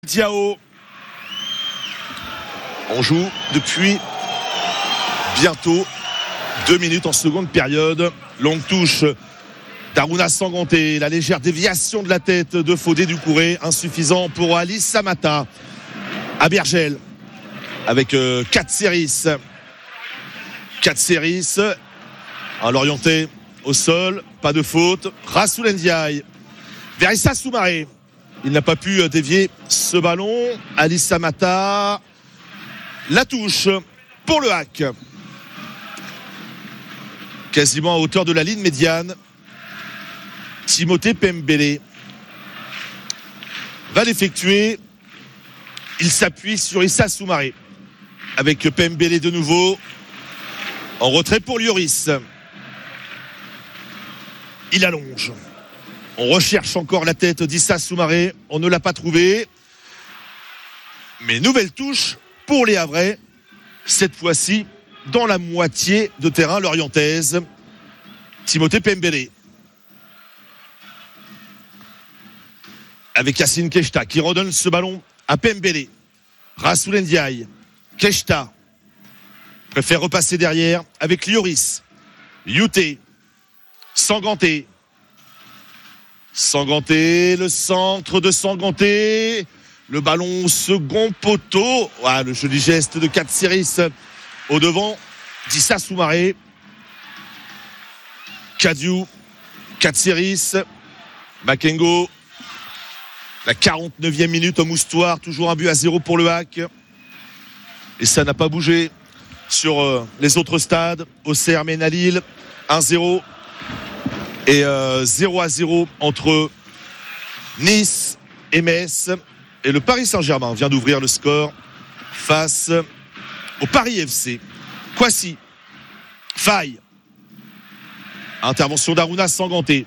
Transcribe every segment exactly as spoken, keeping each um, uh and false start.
Diao. On joue depuis bientôt deux minutes en seconde période. Longue touche d'Aruna Sanganté. La légère déviation de la tête de Fodé Doucouré. Insuffisant pour Alice Samata. À Bergel. Avec euh, Katsiris. Katsiris. À l'orienté au sol. Pas de faute. Rassoul Ndiaye. Vers Issa Soumaré. Il n'a pas pu dévier ce ballon. Alice Samata. La touche pour le hack. Quasiment à hauteur de la ligne médiane. Timothée Pembele va l'effectuer. Il s'appuie sur Issa Soumaré. Avec Pembele de nouveau. En retrait pour Lloris. Il allonge. On recherche encore la tête d'Issa Soumaré. On ne l'a pas trouvé. Mais nouvelle touche pour les Havrais. Cette fois-ci, dans la moitié de terrain lorientaise. Timothée Pembele. Avec Yacine Keshta qui redonne ce ballon à Pembele. Rassoul Ndiaye. Keshta préfère repasser derrière avec Lloris. Youté. Sanganté. Sanganté, le centre de Sanganté, le ballon au second poteau. Ah, le joli geste de Katsiris au devant d'Issa Soumaré. Kadiou, Katsiris, Makengo. La quarante-neuvième minute au Moustoir, toujours un but à zéro pour le hack. Et ça n'a pas bougé sur euh, les autres stades. Auxerre mène à Lille, un zéro. Et euh, zéro à zéro entre Nice et Metz. Et le Paris Saint-Germain vient d'ouvrir le score face au Paris F C. Kwasi. Faille. Intervention d'Aruna Sanganté.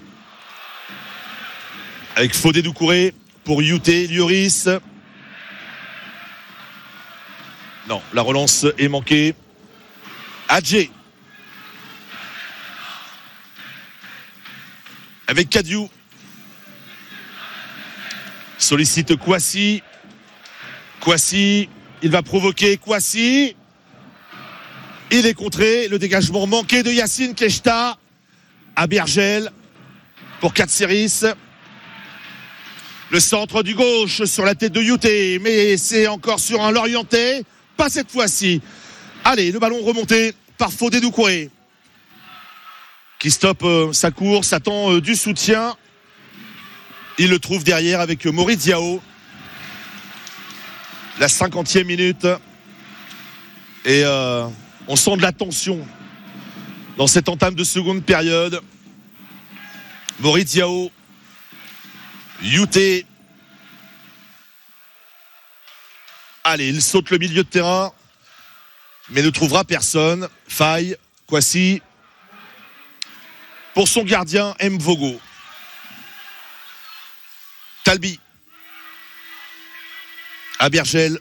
Avec Fodé Doucouré pour Youté, Lloris. Non, la relance est manquée. Adjé. Avec Kadiou. Sollicite Kwasi. Kwasi. Il va provoquer Kwasi. Il est contré. Le dégagement manqué de Yacine Keshta. À Bergel. Pour Katsiris. Le centre du gauche sur la tête de Youté. Mais c'est encore sur un Lorientais. Pas cette fois-ci. Allez, le ballon remonté par Fodé Doucouré. Qui stoppe euh, sa course, attend euh, du soutien. Il le trouve derrière avec euh, Maurice Diao. La cinquantième minute. Et euh, on sent de la tension dans cette entame de seconde période. Maurice Diao. Youté. Allez, il saute le milieu de terrain. Mais ne trouvera personne. Faille. Kwasi. Pour son gardien, Mvogo. Talbi. À Bergel.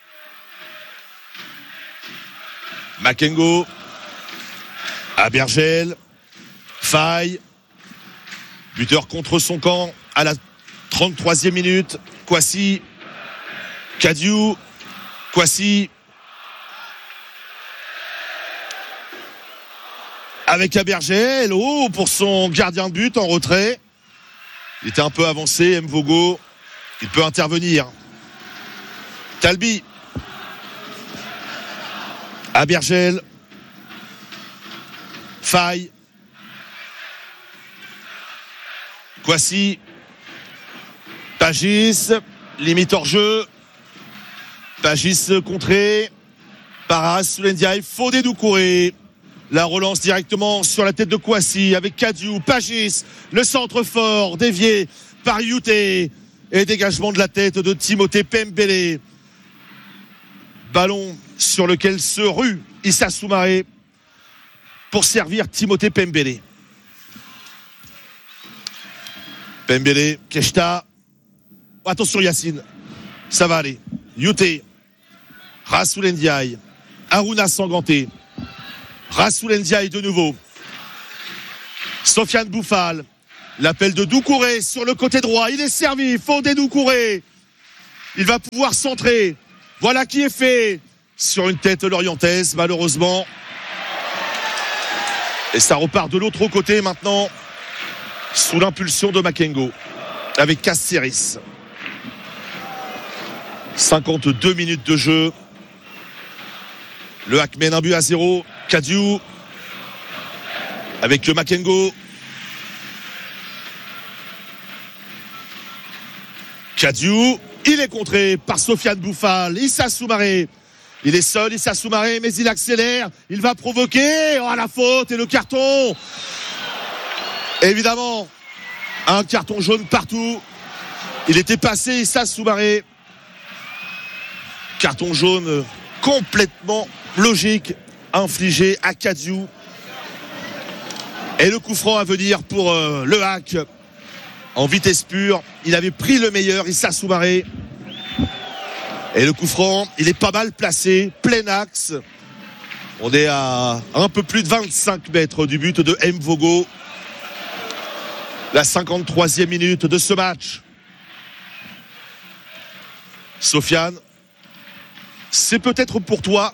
Makengo. À Bergel. Faille. Buteur contre son camp à la trente-troisième minute. Kwasi. Kadiou. Kwasi. Avec Abergel, oh, pour son gardien de but en retrait. Il était un peu avancé, Mvogo. Il peut intervenir. Talbi. Abergel. Faille. Kwasi. Pagis. Limite hors jeu. Pagis contré. Par Rassoul Ndiaye. Fodé Doucouré. La relance directement sur la tête de Kwasi avec Kadiou, Pagis, le centre fort dévié par Youté et dégagement de la tête de Timothée Pembele. Ballon sur lequel se rue Issa Soumaré pour servir Timothée Pembele. Pembele, Keshta. Attention Yacine, ça va aller. Youté, Rassoul Ndiaye, Aruna Sanganté. Rassoul Ndiaye de nouveau. Sofiane Bouffal. L'appel de Doucouré sur le côté droit. Il est servi. Fodé Doucouré. Il va pouvoir centrer. Voilà qui est fait sur une tête lorientaise, malheureusement. Et ça repart de l'autre côté maintenant, sous l'impulsion de Makengo, avec Kassiris. cinquante-deux minutes de jeu. Le Hack mène un but à zéro. Kadiou avec Makengo. Kadiou, il est contré par Sofiane Boufal. Issa Soumaré, il est seul, Issa Soumaré, mais il accélère. Il va provoquer. Oh, la faute et le carton. Évidemment, un carton jaune partout. Il était passé, Issa Soumaré. Carton jaune complètement logique infligé à Kadiou. Et le coup franc à venir pour euh, le Hack. En vitesse pure, il avait pris le meilleur, Issa Soumaré. Et le coup franc, il est pas mal placé, plein axe. On est à un peu plus de vingt-cinq mètres du but de Mvogo. La cinquante-troisième minute de ce match. Sofiane, c'est peut-être pour toi.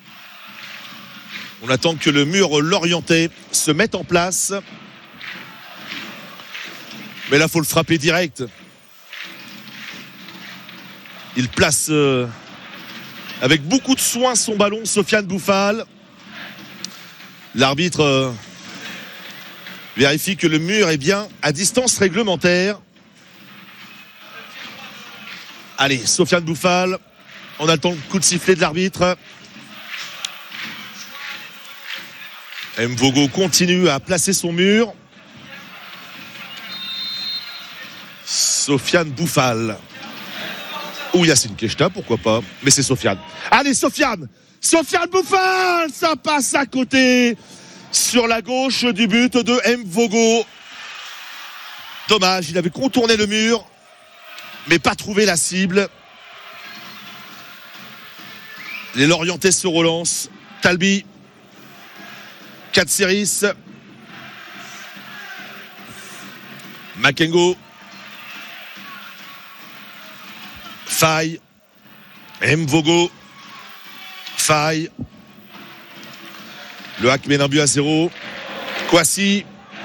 On attend que le mur lorientais se mette en place. Mais là, il faut le frapper direct. Il place euh, avec beaucoup de soin son ballon, Sofiane Boufal. L'arbitre euh, vérifie que le mur est bien à distance réglementaire. Allez, Sofiane Boufal. On attend le coup de sifflet de l'arbitre. Mvogo continue à placer son mur. Sofiane Boufal. Ou Yacine Keshta, pourquoi pas. Mais c'est Sofiane. Allez, Sofiane Sofiane Boufal. Ça passe à côté. Sur la gauche du but de Mvogo. Dommage, il avait contourné le mur. Mais pas trouvé la cible. Les Lorientais se relancent. Talbi. Katsiris. Makengo. Faille. Mvogo. Faille. Le Hack mène un but à zéro. Kwasi.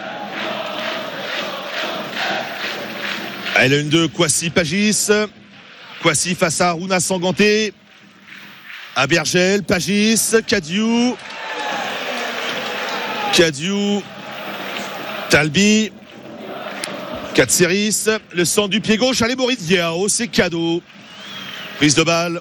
Elle a une deux. Kwasi Pagis. Kwasi face à Aruna Sanganté. À Bergel. Pagis. Kadiou. Kadiou. Talbi. Katsiris. Le centre du pied gauche. Allez, Maurice Diao. C'est cadeau. Prise de balle.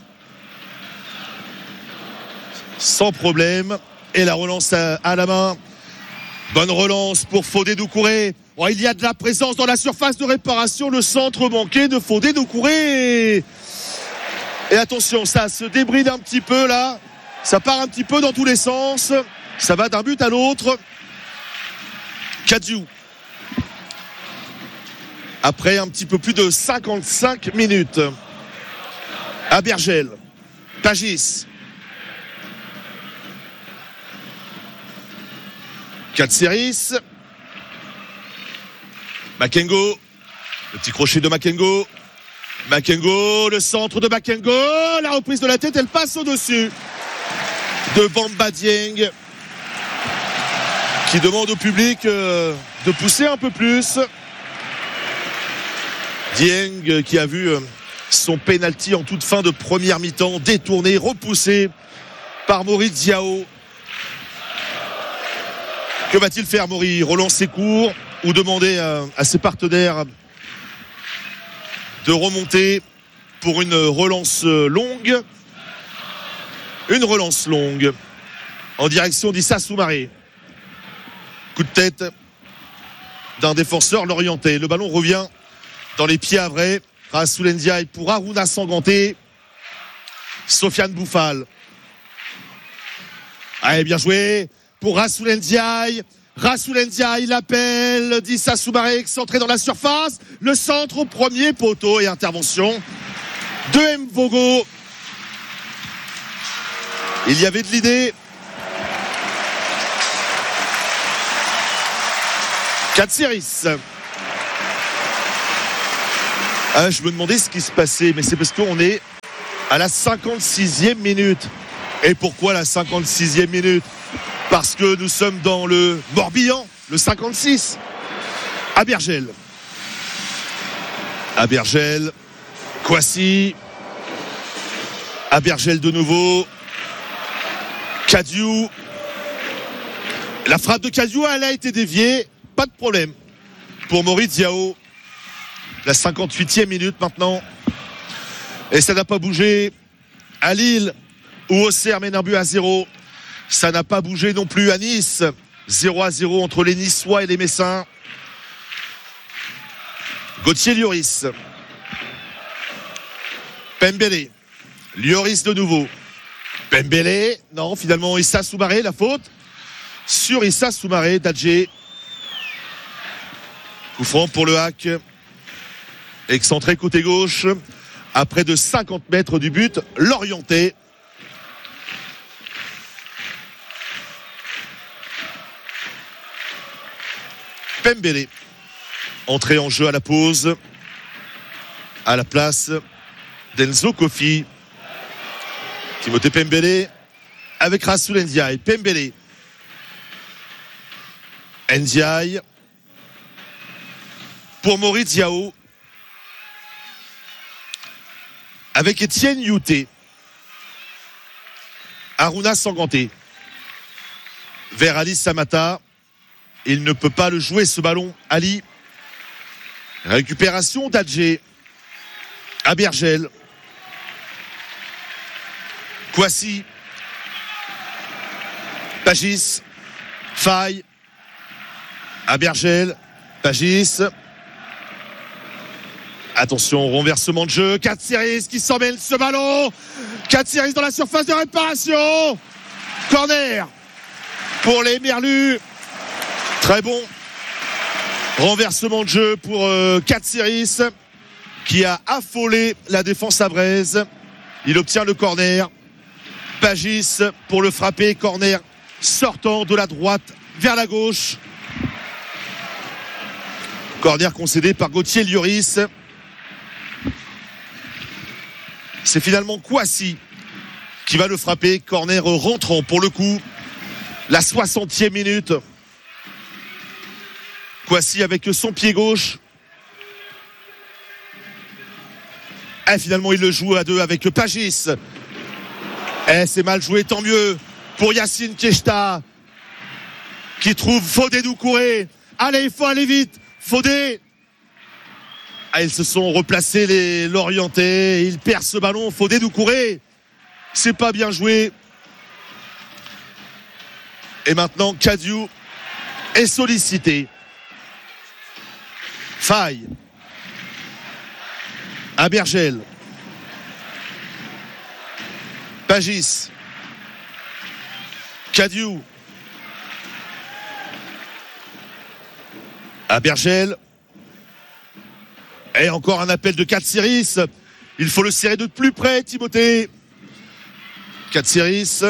Sans problème. Et la relance à, à la main. Bonne relance pour Fodé Doucouré. Oh, il y a de la présence dans la surface de réparation. Le centre manqué de Fodé Doucouré. Et attention, ça se débride un petit peu là. Ça part un petit peu dans tous les sens. Ça va d'un but à l'autre. Kadiou. Après un petit peu plus de cinquante-cinq minutes. À Bergel. Pagis. Katsiris. Makengo. Le petit crochet de Makengo. Makengo, le centre de Makengo. La reprise de la tête, elle passe au-dessus de Bamba Dieng, qui demande au public euh, de pousser un peu plus. Dieng qui a vu euh, son penalty en toute fin de première mi-temps détourné, repoussé par Maurice Diao. Que va-t-il faire, Maurice? Relancer ses cours ou demander à, à ses partenaires de remonter pour une relance longue? Une relance longue en direction d'Issa Soumaré. Coup de tête d'un défenseur lorientais. Le ballon revient dans les pieds à vrai. Rassoul Ndiaye pour Aruna Sanganté. Sofiane Boufal. Allez, bien joué pour Rassoul Ndiaye. Rassoul Ndiaye, l'appel d'Issa Soumaré, excentré dans la surface. Le centre au premier poteau et intervention de Mvogo. Il y avait de l'idée. Katsiris. Ah, je me demandais ce qui se passait, mais c'est parce qu'on est à la cinquante-sixième minute. Et pourquoi la cinquante-sixième minute ? Parce que nous sommes dans le Morbihan, le cinquante-six. À Bergel. À Bergel. Kouassi. À Bergel de nouveau. Kadiou. La frappe de Kadiou, elle a été déviée. Pas de problème pour Maurice Diaw. La cinquante-huitième minute maintenant. Et ça n'a pas bougé à Lille où Auxerre mène un but à zéro. Ça n'a pas bougé non plus à Nice. zéro à zéro entre les Niçois et les Messins. Gauthier Lloris. Pembele. Lloris de nouveau. Pembele. Non, finalement Issa Soumaré, la faute. Sur Issa Soumaré, Dadje. Coup franc pour le hack. Excentré côté gauche. À près de cinquante mètres du but, l'orienté. Pembele. Entrée en jeu à la pause. À la place d'Enzo Kofi. Timothée Pembele avec Rassoul Ndiaye. Pembele. Ndiaye. Pour Maurice Diaw. Avec Étienne Youté. Aruna Sanganté. Vers Ali Samata. Il ne peut pas le jouer ce ballon. Ali. Récupération d'Adjé. À Bergel. Kouassi. Pagis. Faye. À Bergel. Pagis. Attention, renversement de jeu. Katsiris qui s'emmène ce ballon. Katsiris dans la surface de réparation. Corner pour les Merlus. Très bon. Renversement de jeu pour euh, Katsiris qui a affolé la défense avraise. Il obtient le corner. Pagis pour le frapper. Corner sortant de la droite vers la gauche. Corner concédé par Gauthier Lloris. C'est finalement Kouassi qui va le frapper. Corner rentrant pour le coup. La soixantième minute. Kouassi avec son pied gauche. Et finalement il le joue à deux avec Pagis. Et c'est mal joué, tant mieux pour Yacine Keshta qui trouve Fodé Doucouré. Allez, il faut aller vite. Fodé. Ah, ils se sont replacés les Lorientais. Il perd ce ballon. Fodé Doucouré. C'est pas bien joué. Et maintenant, Kadiou est sollicité. Faye. À Bergel. Pagis. Kadiou. À Bergel. Et encore un appel de Katsiris. Il faut le serrer de plus près, Timothée. Katsiris.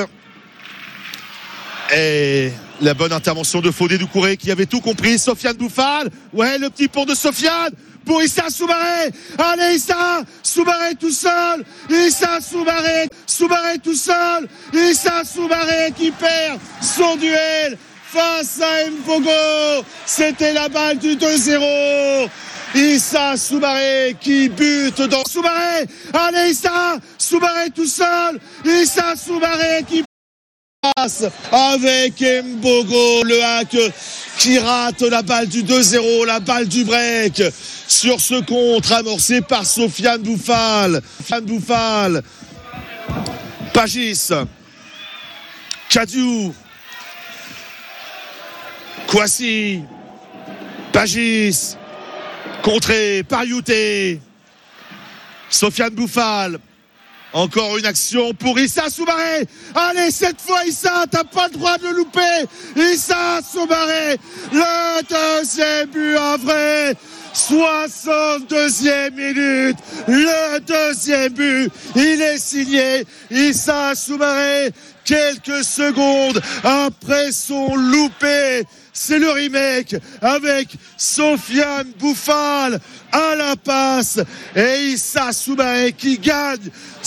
Et la bonne intervention de Fodé Doucouré qui avait tout compris. Sofiane Bouffal. Ouais, le petit pont de Sofiane pour Issa Soumaré. Allez, Issa Soumaré tout seul. Issa Soumaré. Soumaré tout seul. Issa Soumaré qui perd son duel face à Mvogo. C'était la balle du deux zéro. Issa Soumaré qui bute dans Soumaré. Allez, Issa Soumaré tout seul. Issa Soumaré qui passe avec Mbogo, le hack qui rate la balle du deux zéro, la balle du break sur ce contre amorcé par Sofiane Bouffal. Sofiane Bouffal. Pagis. Kadiou. Kouassi. Pagis. Contré par Youté. Sofiane Bouffal. Encore une action pour Issa Soumaré. Allez, cette fois Issa, t'as pas le droit de le louper. Issa Soumaré, le deuxième but en vrai soixante-deuxième minute, le deuxième but, il est signé Issa Soumaré, quelques secondes après son loupé. C'est le remake avec Sofiane Bouffal à la passe et Issa Soumaré qui gagne